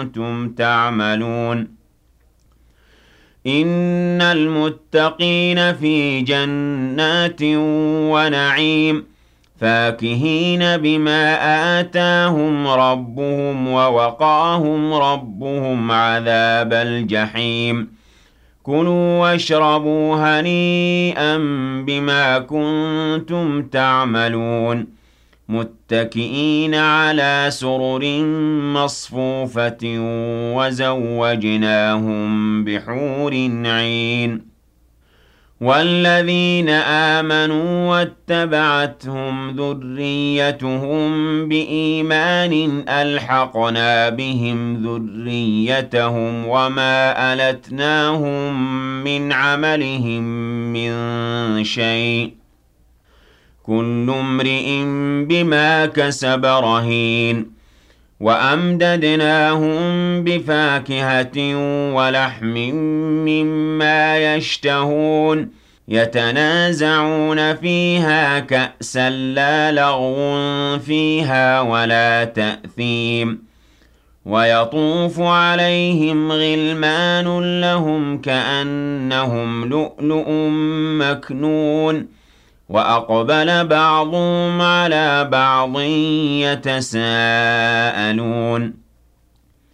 كنتم تعملون إن المتقين في جنات ونعيم فاكهين بما آتاهم ربهم ووقاهم ربهم عذاب الجحيم كلوا واشربوا هنيئا بما كنتم تعملون متكئين على سرر مصفوفة وزوجناهم بحور عين والذين آمنوا واتبعتهم ذريتهم بإيمان ألحقنا بهم ذريتهم وما ألتناهم من عملهم من شيء كل امرئ بما كسب رهين وأمددناهم بفاكهة ولحم مما يشتهون يتنازعون فيها كأسا لا لغو فيها ولا تأثيم ويطوف عليهم غلمان لهم كأنهم لؤلؤ مكنون وأقبل بعضهم على بعض يتساءلون